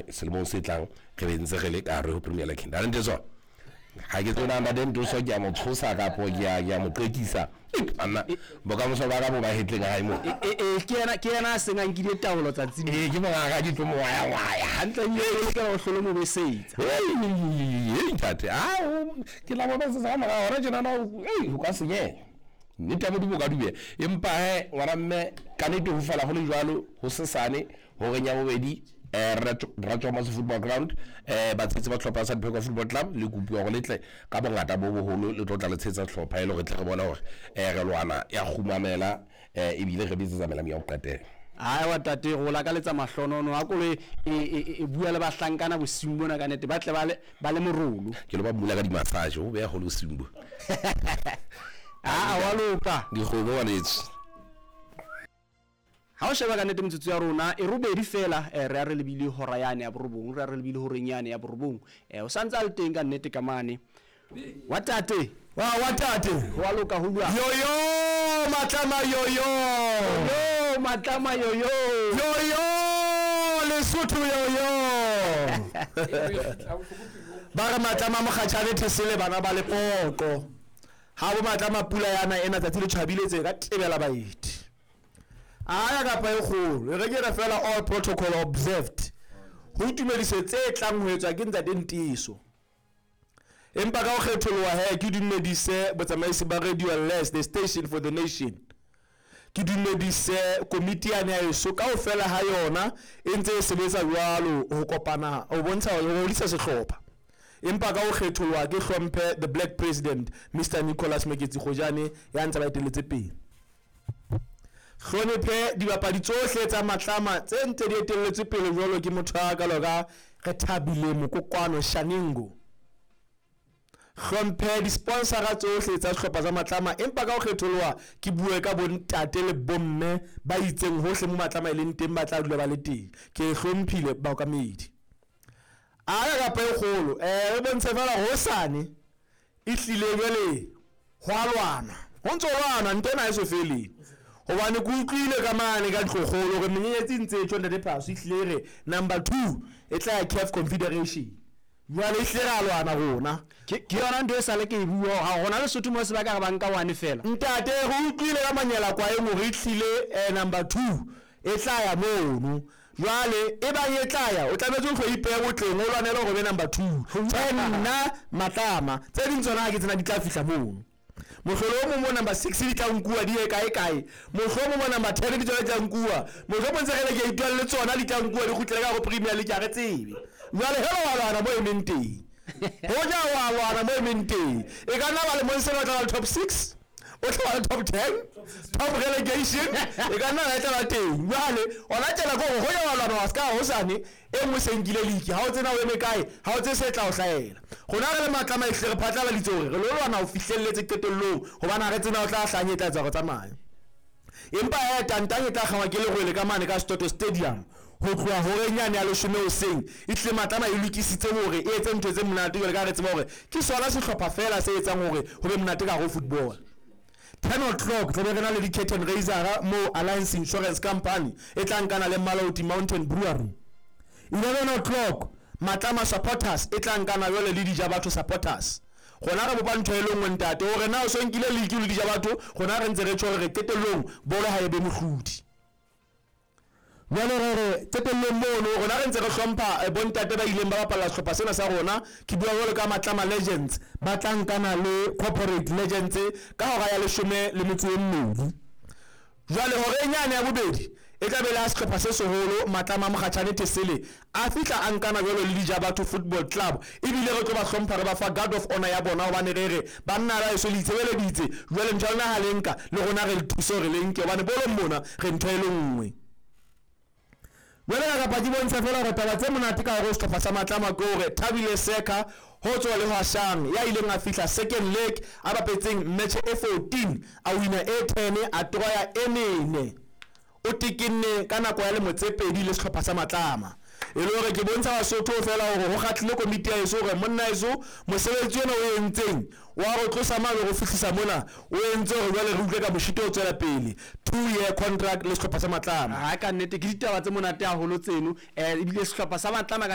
selemo se tlang re bentse re le ka re ho Premier League nda ntse so ha ke tsona nda den so ke mo tshosa ka po ya mo qekisa ana boka mo so ba ka bo ba hetleng ha imo ke yana se nang ke ditaulo tsa tsini ke mo ga di tlomo ya hantle le ka o hlolo mo besetsa ntate ke la bona se sa mara ora jena no ho ka senye ni taba di boka dube empa ngwana mme ka ne ho fala ho le jwalo ho sesane ho renya bobedi Raja Masu Football Ground ba tsitse ba tlhopha sa Pheko Football Club le kupiwa go letle ka bongata bo boholo le tlotla le tsetsa tlhopha ile go tle re bona hore re lwana ya khumamela ebile re bitse zamela mi ya go qetela wa tate go la ka letsa mahlonono a kole e bua le bahlankana bosimbona ka nete ba tle ba le morolo ke lo ba bula ka di massage o be ya go lo simbo wa loka di go bona itse ha o sheba ka nete metsotso ya rona e robedi fela re a re lebile hora yane ya borobong re a re lebile horenyane ya borobong o santsa le teng ka nete ka mane wa tate wa loka ho bua yoyo matlama yoyo Lesotho yoyo ba re matlama mokgatjane thesele bana ba lepoko ha bo matlama pula yana ena tsatsi le tshwabiletse ka tebela baeti aya ka pa e kgolo re ke re fela all protocol observed ho itumedise tse tlang ho etswa ke ntsa dentiso empa ka o kgetholwa ke dumedise botsamaisi ba Radio Less the station for the nation ke dumedise committee ya eso ka o fela ha yona e ntse e sebetsa jwalo ho kopana o bontsha ho lisa sehlopha empa ka o kgetholwa ke hlomphe the black president Mr Nicholas Meketsi Khojane ya ntse ba eteletse pele hlonephe dibapadi tsohle tsa matlama tse ntse di etelletse pele jwalo ke motho a ka loka re thabile mokokwano Shaningo hlonephe di sponsora tsohle tsa sehlopha tsa matlama empa ka o kgetholwa ke bue ka bontate le bomme ba itseng hohle mo matlama ile nteng ba tla dula ba le teng ke hlomphile ba ka medi ka pa e kgolo re bontshe fela hosane e hlile jwale hwalwana ho ntso lwana ntena e so fele hobane ku utlwile ka mane ka tlogolo re menyenyetsi ntse tshonda le pass ihlere number 2 e tla CAF Confederation jwale ihlera lwana rona ke yona ndo sa le ke bua ha gona le sotho mo se ba ka ba nka one fela ntate go utlwile ka manyela kwa e mo re ihlile number 2 e tla ya mono jwale e ba ye tla ya o tlametse go ipeya botleng o lwanela go be number 2 nna matlama tse ding tsona ke tsena di tla fihla mono mohlolo mo number 6 di tla nkua di e kae mohlolo mo number 10 di tla nkua mohlolo mo tsegele ke itwa le tsona di tla nkua di khutlela ka go Premier League ya re tsebe jwale hello walwana mo emente ho ja walwana mo emente e ka nna ba le mo se ba tla top 6 o tla top 10 top relegation e ka nna e tla teng jwale ona tla go ho ja walwana wa ska hosane e mo senkile league ha o tsena o eme kae ha o tse se tla o hlaela gona re le matlama e hle re phatla le tsore re lo lwana o fihlelletse qetellong hobana re tsena o tla hlanyetsa tsa go tsamaya empa ya tantang e tla kgama ke le go le ka mane ka Stoto Stadium ho tloa ho renyane ya leshome o seng e hle matlama e lokisitse hore e etse ntwe tse monate jwale ka re tseba hore ke sona sehlopha fela se etsang hore ho be monate ka go football 10 o'clock re be le di curtain raiser mo Alliance Insurance Company e tla nkana le Maloti Mountain Brewery 11 o'clock matlama supporters e tla nkana jwale le Dijabatho supporters gona re bopa ntho e lengwe ntate hore na o so nkile le ikile Dijabatho gona re ntse re tshware re qetellong bolo ha e be mohlodi jwale re qetellong mono gona re ntse re hlompha bontate ba ileng ba bapala sehlopha sena sa rona ke bua jwalo ka Matlama Legends ba tla nkana le Corporate Legends ka hora ya 12 jwale hore nyane ya bobedi e tla be la sehlopha se seholo Matlama Mokgatjane Thesele a fitla a nkana jwalo le Dijabatho Football Club ebile re tlo ba hlompha re ba fa guard of honor ya bona hobane re ba nna ba eso le itsebeleditse jwale njana ha lenka le gona re le thuso re lenke hobane bolo mona re ntho e le nngwe wele ka pa di bontsha fela re taba tse monate ka go sehlopha sa Matlama go re Thabile Seka ho tswa le Hwashang ya ileng a fihla second leg a bapetseng match e 14 a winner e 10 a troya e 4 o tikinne ka nako ya le motsepedi le sehlopha sa Matlama e le hore ke bontsha Basotho fela hore ho kgatlile komiti ya eso hore monna eso mosebetsi ona o entseng wa go tlosa mane go fihlisa mona o entse hore jwale re utlwe ka moshito o tsela pele 2-year contract le sehlopha sa Matlama ka nnete ke ditaba tse monate haholo tseno ebile sehlopha sa Matlama